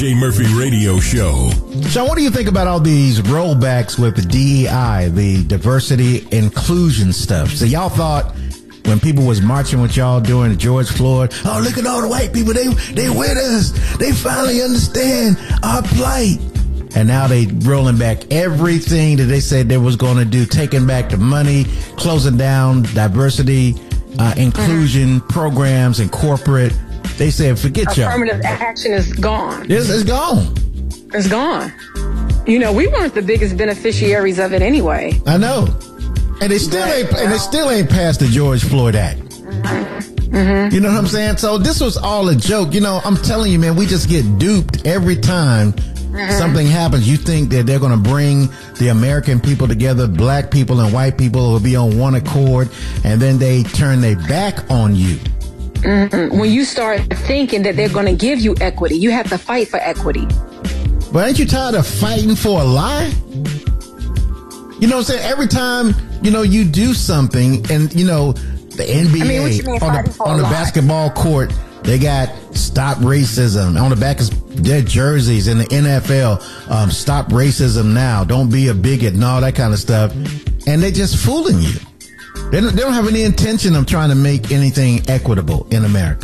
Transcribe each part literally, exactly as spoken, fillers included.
B J Murphy Radio Show. So what do you think about all these rollbacks with the D E I, the diversity inclusion stuff? So y'all thought when people was marching with y'all during George Floyd, oh, look at all the white people, they they with us. They finally understand our plight. And now they rolling back everything that they said they was going to do, taking back the money, closing down diversity, uh, inclusion mm-hmm. programs and corporate. They said, forget y'all. Affirmative action is gone. It's, it's gone. It's gone. You know, we weren't the biggest beneficiaries of it anyway. I know. And they still but, ain't, and they still ain't passed the George Floyd Act. Mm-hmm. You know what I'm saying? So this was all a joke. You know, I'm telling you, man, we just get duped every time mm-hmm. something happens. You think that they're going to bring the American people together, black people and white people will be on one accord, and then they turn their back on you. Mm-hmm. When you start thinking that they're going to give you equity, you have to fight for equity. But ain't you tired of fighting for a lie? You know what I'm saying? Every time, you know, you do something and, you know, the N B A, I mean, what you mean, on the, on the basketball court, they got stop racism on the back of their jerseys. In the N F L, um, stop racism now. Don't be a bigot and all that kind of stuff. And they just fooling you. They don't, they don't have any intention of trying to make anything equitable in America.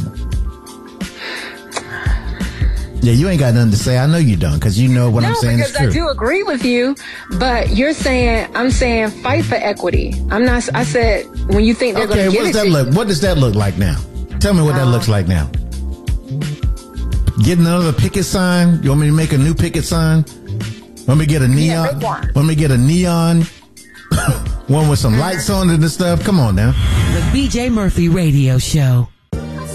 Yeah, you ain't got nothing to say. I know you don't, because you know what no, I'm saying is true. No, because I do agree with you, but you're saying, I'm saying fight for equity. I'm not, I said, when you think they're okay, going to give get it to look? you. What does that look like now? Tell me what um, that looks like now. Get another picket sign? You want me to make a new picket sign? Want me to get a neon? Yeah, want me to get a neon? One with some lights on it and stuff? Come on now. The B J Murphy Radio Show.